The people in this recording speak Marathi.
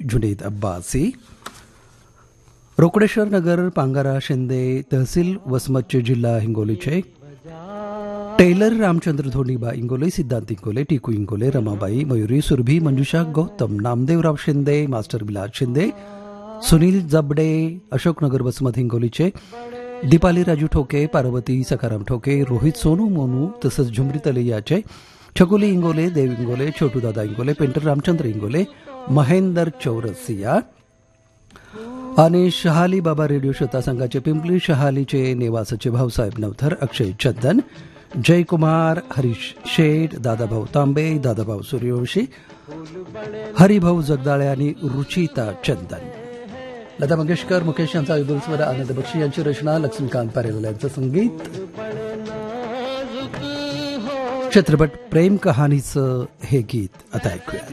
जुनेद अब्बासी, रोकडेश्वर नगर पांगारा शिंदे तहसील वसमतचे जिल्हा हिंगोलीचे टेलर रामचंद्र धोनीबा इंगोले, सिद्धांत इंगोले, टिकू इंगोले, रमाबाई मयुरी सुरभी, मंजुषा गौतम, नामदेवराव शिंदे, मास्टर विलास शिंदे, सुनील जबडे, अशोकनगर वसमत हिंगोलीचे दीपाली राजू ठोके, पार्वती सखाराम ठोके, रोहित सोनू मोनू तसंच झुमरी तलेयाचे छकुली इंगोले, देव इंगोले, छोटू दादा इंगोले, पेंटर रामचंद्र इंगोले, महेंदर चौरसिया आणि शहाली बाबा रेडिओ श्रोता संघाचे पिंपली शहालीचे निवासाचे भाऊसाहेब नवथर, अक्षय चंदन, जयकुमार, हरीश शेठ, दादाभाऊ तांबे, दादाभाऊ सूर्यवंशी, हरिभाऊ जगदाळे आणि रुचिता चंदन. लता मंगेशकर, मुकेश यांचा स्वर, आनंद बक्षी यांची रचना, लक्ष्मीकांत पारेवाला यांचं संगीत. चित्रपट प्रेम कहाणीचं हे गीत आता ऐकूया.